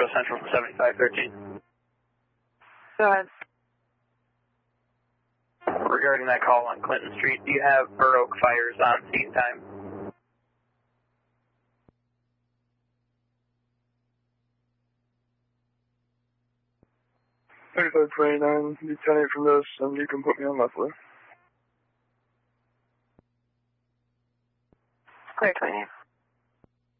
Metro Central 7513. Go ahead. Regarding that call on Clinton Street, do you have Burr Oak fires on scene time? $3529, you 10-8 from this, and you can put me on Leslie. Clear 28.